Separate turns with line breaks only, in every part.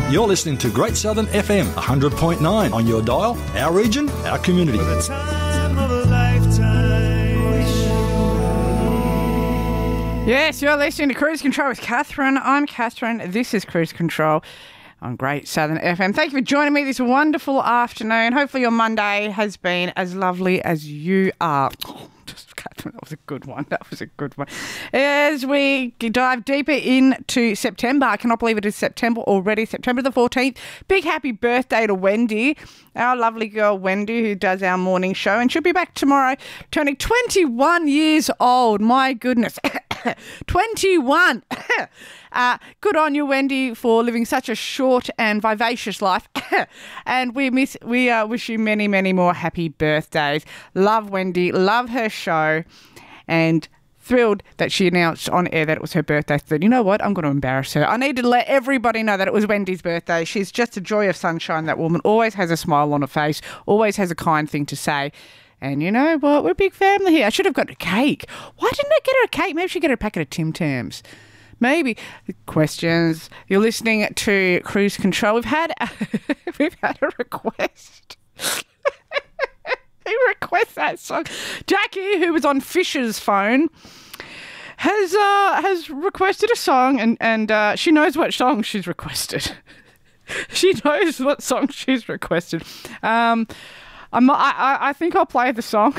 You're listening to Great Southern FM 100.9 on your dial, our region, our community.
For the time of a lifetime.
Yes, you're listening to Cruise Control with Catherine. I'm Catherine. This is Cruise Control on Great Southern FM. Thank you for joining me this wonderful afternoon. Hopefully your Monday has been as lovely as you are. Catherine, that was a good one. That was a good one. As we dive deeper into September, I cannot believe it is September already, September the 14th. Big happy birthday to Wendy, our lovely girl Wendy, who does our morning show, and she'll be back tomorrow, turning 21 years old. My goodness. 21. Good on you, Wendy, for living such a short and vivacious life. And we wish you many, many more happy birthdays. Love Wendy, love her show, and thrilled that she announced on air that it was her birthday. So, you know what? I'm going to embarrass her. I need to let everybody know that it was Wendy's birthday. She's just a joy of sunshine, that woman. Always has a smile on her face, always has a kind thing to say. And you know what? We're a big family here. I should have got a cake. Why didn't I get her a cake? Maybe she get her a packet of Tim Tams. Maybe. Questions. You're listening to Cruise Control. We've had a request. Who requests that song? Jackie, who was on Fisher's phone, has requested a song, and she knows what song she's requested. She knows what song she's requested. I think I'll play the song.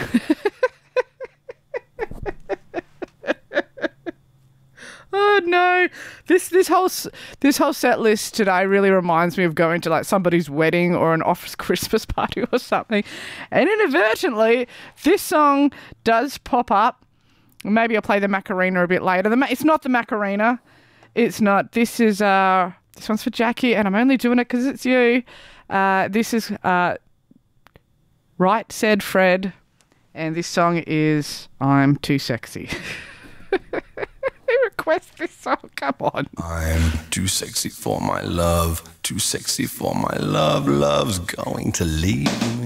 Oh no! This whole set list today really reminds me of going to like somebody's wedding or an office Christmas party or something, and inadvertently this song does pop up. Maybe I'll play the Macarena a bit later. It's not the Macarena. It's not. This is this one's for Jackie, and I'm only doing it because it's you. This is Right Said Fred, and this song is I'm Too Sexy. Who requests this song? Come on.
I'm too sexy for my love, too sexy for my love, love's going to leave me.